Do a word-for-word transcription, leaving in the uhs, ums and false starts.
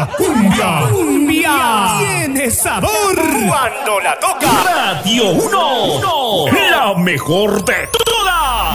La cumbia, cumbia, tiene sabor cuando la toca. Radio uno, la mejor de